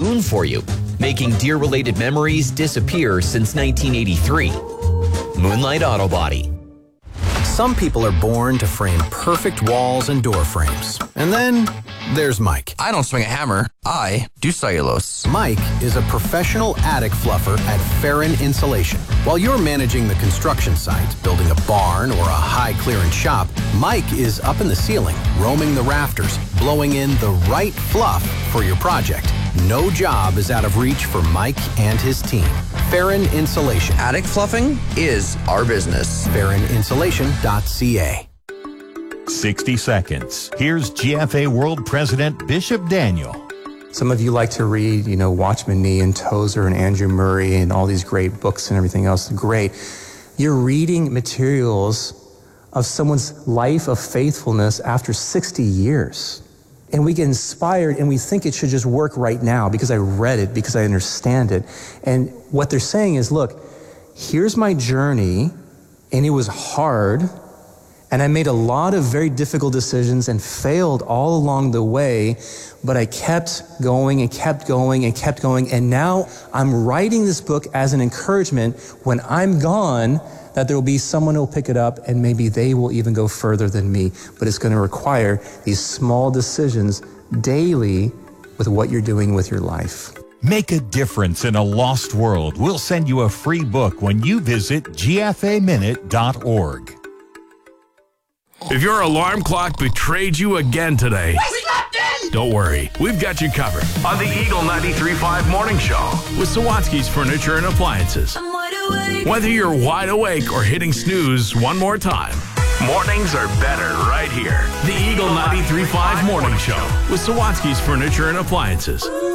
boon for you, making deer-related memories disappear since 1983. Moonlight Auto Body. Some people are born to frame perfect walls and door frames. And then there's Mike. I don't swing a hammer. I do cellulose. Mike is a professional attic fluffer at Farron Insulation. While you're managing the construction site, building a barn or a high-clearance shop, Mike is up in the ceiling, roaming the rafters, blowing in the right fluff for your project. No job is out of reach for Mike and his team. Farron Insulation. Attic fluffing is our business. FarronInsulation.ca. 60 seconds. Here's GFA World President Bishop Daniel. Some of you like to read, Watchman Nee and Tozer and Andrew Murray and all these great books and everything else. Great. You're reading materials of someone's life of faithfulness after 60 years. And we get inspired and we think it should just work right now because I read it, because I understand it. And what they're saying is, look, here's my journey, and it was hard, and I made a lot of very difficult decisions and failed all along the way, but I kept going and kept going and kept going, and now I'm writing this book as an encouragement when I'm gone, that there will be someone who will pick it up and maybe they will even go further than me. But it's going to require these small decisions daily with what you're doing with your life. Make a difference in a lost world. We'll send you a free book when you visit gfaminute.org. If your alarm clock betrayed you again today, don't worry, we've got you covered on the Eagle 93.5 Morning Show with Sawatsky's Furniture and Appliances. Whether you're wide awake or hitting snooze one more time, mornings are better right here. The Eagle 93.5 Morning Show with Sawatsky's Furniture and Appliances.